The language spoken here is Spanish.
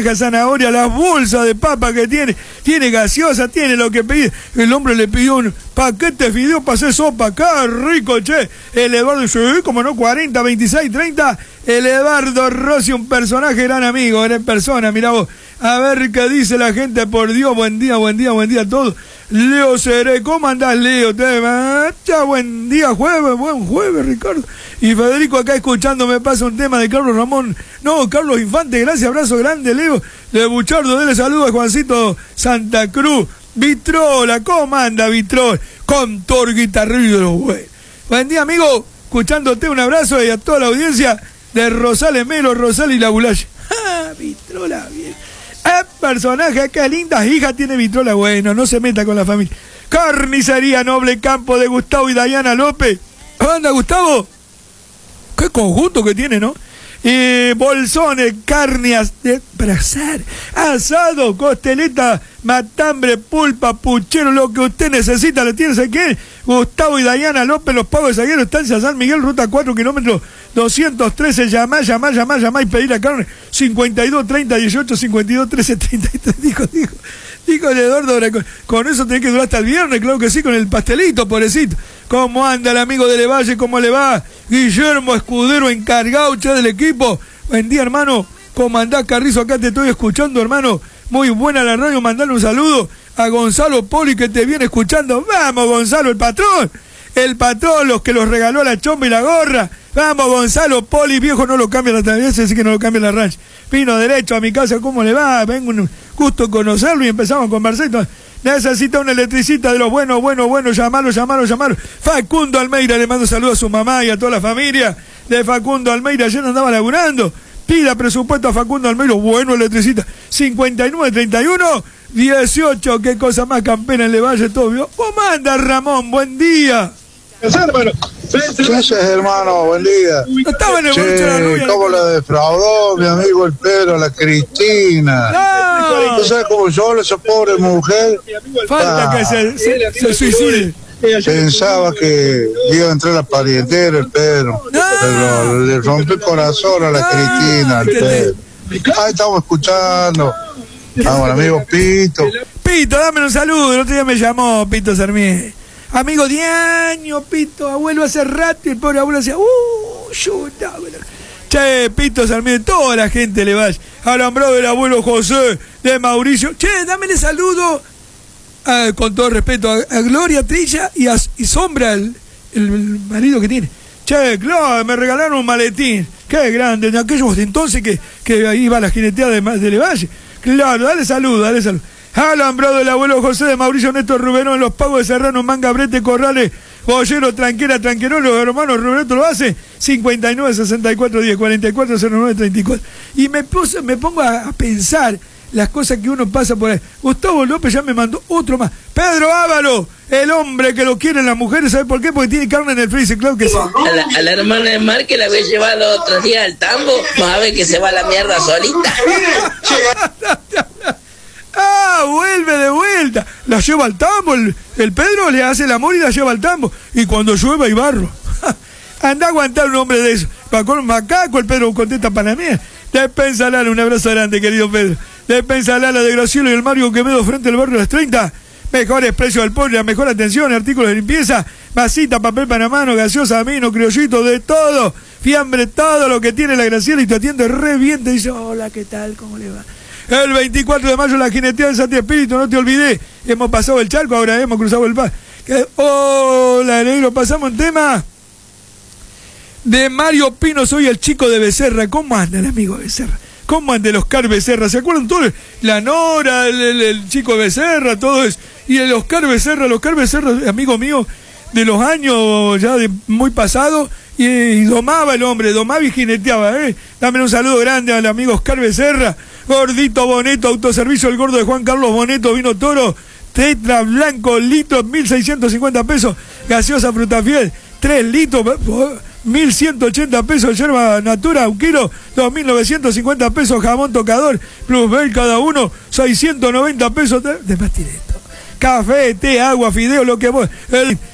bandejas, zanahoria, las bolsas de papa que tiene gaseosa, tiene lo que pedí. El hombre le pidió un paquete de fideos para hacer sopa, ¡qué rico, che! El Eduardo dice, como no, 40, 26, 30. El Eduardo Rossi, un personaje gran amigo, en persona, mirá vos. A ver qué dice la gente, por Dios, buen día a todos. Leo Seré, ¿cómo andás, Leo? Buen día, buen jueves, Ricardo. Y Federico acá escuchando, me pasa un tema de Carlos Ramón. No, Carlos Infante, gracias, abrazo grande, Leo. De Buchardo, dele saludos a Juancito Santa Cruz. Vitrola, ¿cómo anda, Vitrol? Contor guitarrillo de los güeyes. Buen día, amigo, escuchándote, un abrazo y a toda la audiencia de Rosales Melo, Rosales y La Bulache. Vitrola, bien. Personaje, qué lindas hijas tiene Vitrola. Bueno, no se meta con la familia. Carnicería Noble Campo de Gustavo y Dayana López. ¿Anda, Gustavo? Qué conjunto que tiene, ¿no? Bolsones, carnes para asar, asado, costeleta, matambre, pulpa, puchero, lo que usted necesita, lo tiene aquí. Gustavo y Dayana López, Los Pagos de Zaguero, estancia San Miguel, ruta 4, kilómetros 213, llamá y pedir la carne, 52 30 18 52 13 33, dijo el Eduardo, con eso tenés que durar hasta el viernes, claro que sí, con el pastelito, pobrecito. ¿Cómo anda el amigo de Levalle? ¿Cómo le va? Guillermo Escudero, encargado che del equipo. Buen día, hermano. ¿Cómo andás, Carrizo? Acá te estoy escuchando, hermano. Muy buena la radio. Mandale un saludo a Gonzalo Poli, que te viene escuchando. Vamos, Gonzalo, el patrón. El patrón, los que los regaló la chomba y la gorra. Vamos, Gonzalo Poli, viejo, no lo cambia la televisión, así que no lo cambia la ranch. Vino derecho a mi casa, ¿cómo le va? Vengo, un gusto conocerlo y empezamos a conversar. Necesita un electricista de los buenos, llamalo. Facundo Almeida, le mando saludos a su mamá y a toda la familia de Facundo Almeida, ayer andaba laburando. Pida presupuesto a Facundo Almeida, bueno electricista. 5931-18, qué cosa más campera en Levalle, todo vio. ¿Cómo anda, Ramón? Buen día. ¿Qué haces, hermano? Buen día. No estaba en el boliche de la rubia. ¿Cómo la defraudó mi amigo el Pedro, la Cristina? No. ¿Tú sabes cómo llora esa pobre mujer? Falta que se suicide. Pensaba que iba a entrar a parientero el Pedro, pero le rompió el corazón a la Cristina, al Pedro. Ahí estamos escuchando. Vamos, amigo Pito. Pito, dame un saludo. El otro día me llamó Pito Sarmiento. Amigo de año, Pito, abuelo hace rato, y el pobre abuelo decía, che, Pito Sarmiento, toda la gente le va al hombrado del abuelo José, de Mauricio. Che, dámele saludo, con todo respeto, a Gloria Trilla y Sombra, el marido que tiene. Che, claro, me regalaron un maletín, qué grande, en aquellos entonces que iba la jineteada de Levalle. Claro, dale saludo. Alambrado del abuelo José, de Mauricio Néstor Rubenón, en Los Pagos de Serrano, Manga, Brete, Corrales, Bollero, Tranquero, los hermanos Rubenón lo hace, 59 64 10 44 09 34. Y me pongo a pensar las cosas que uno pasa por ahí. Gustavo López ya me mandó otro más. Pedro Ávalo, el hombre que lo quieren las mujeres, ¿sabe por qué? Porque tiene carne en el freezer, claro que sí. A la hermana de Mar, que la había llevado otros días al tambo, vas a ver que se va a la mierda solita. Vuelve de vuelta, la lleva al tambo, el Pedro le hace el amor y la lleva al tambo, y cuando llueve hay barro. Anda a aguantar un hombre de eso. Va con un macaco, el Pedro contesta para mí. Despensa Lala, un abrazo grande, querido Pedro. Despensa Lala de Gracielo y el Mario Quevedo, frente al barrio de las 30. Mejores precios del pollo, mejor atención, artículos de limpieza, masita, papel para mano, gaseosa, vino, criollito, de todo. Fiambre, todo lo que tiene la Graciela, y te atiende re bien, te dice, hola, ¿qué tal? ¿Cómo le va? El 24 de mayo la jineteada de Santi Espíritu, no te olvidé. Hemos pasado el charco, ahora hemos cruzado el paz. Hola, negro, pasamos un tema de Mario Pino, soy el chico de Becerra. ¿Cómo anda el amigo Becerra? ¿Cómo anda el Oscar Becerra? ¿Se acuerdan todos? La Nora, el chico de Becerra, todo eso. Y el Oscar Becerra, amigo mío, de los años ya de muy pasados, y domaba el hombre, domaba y jineteaba, Dame un saludo grande al amigo Oscar Becerra. Gordito Boneto, autoservicio El Gordo de Juan Carlos Boneto, vino toro, tetra blanco, litro, 1.650 pesos, gaseosa Frutafiel, 3 litros, 1.180 pesos, yerba natura, 1 kilo, 2.950 pesos, jamón tocador, plus bel cada uno, 690 pesos de pastineto. Café, té, agua, fideo, lo que vos...